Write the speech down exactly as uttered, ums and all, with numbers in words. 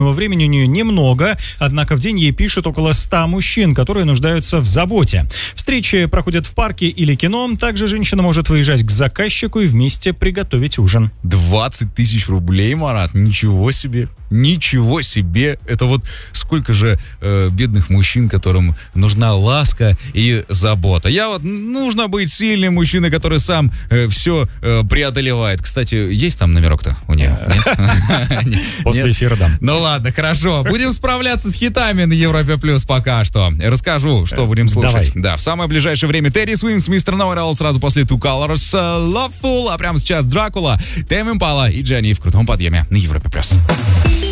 времени у нее немного, однако в день ей пишут около ста мужчин, которые нуждаются в заботе. Встречи проходят в парке или кино. Также женщина может выезжать к заказчику и вместе приготовить ужин. двадцать тысяч рублей, Марат, ничего себе. Ничего себе! Это вот сколько же э, бедных мужчин, которым нужна ласка и забота. Я вот, нужно быть сильным мужчиной, который сам э, все э, преодолевает. Кстати, есть там номерок-то у нее? После эфира дам. Ну ладно, хорошо. Будем справляться с хитами на Европе Плюс пока что. Расскажу, что будем слушать. Да, в самое ближайшее время Терри Свинкс, Мистер Know-It-All, сразу после Two Colors, Loveful, а прямо сейчас Дракула, Тэм Импала и Дженни в крутом подъеме на Европе Плюс.